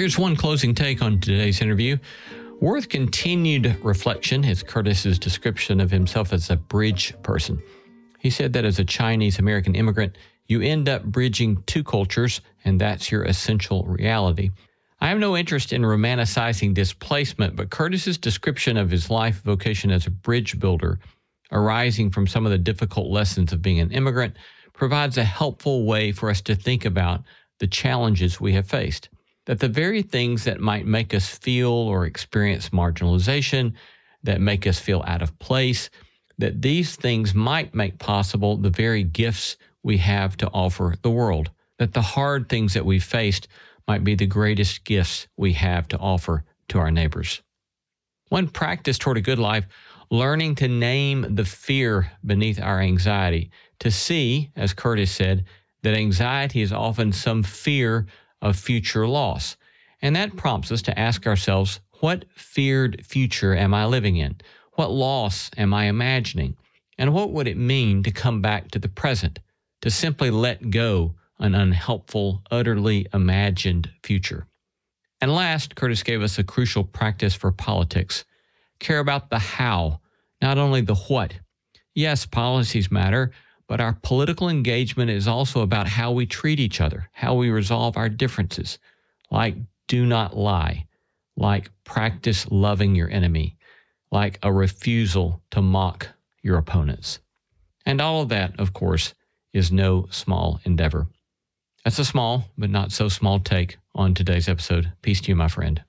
Here's one closing take on today's interview. Worth continued reflection is Curtis's description of himself as a bridge person. He said that as a Chinese-American immigrant, you end up bridging two cultures, and that's your essential reality. I have no interest in romanticizing displacement, but Curtis's description of his life vocation as a bridge builder, arising from some of the difficult lessons of being an immigrant, provides a helpful way for us to think about the challenges we have faced. That the very things that might make us feel or experience marginalization, that make us feel out of place, that these things might make possible the very gifts we have to offer the world. That the hard things that we faced might be the greatest gifts we have to offer to our neighbors. One practice toward a good life, learning to name the fear beneath our anxiety, to see, as Curtis said, that anxiety is often some fear of future loss. And that prompts us to ask ourselves, what feared future am I living in? What loss am I imagining? And what would it mean to come back to the present, to simply let go an unhelpful, utterly imagined future? And last, Curtis gave us a crucial practice for politics. Care about the how, not only the what. Yes, policies matter, but our political engagement is also about how we treat each other, how we resolve our differences, like do not lie, like practice loving your enemy, like a refusal to mock your opponents. And all of that, of course, is no small endeavor. That's a small, but not so small take on today's episode. Peace to you, my friend.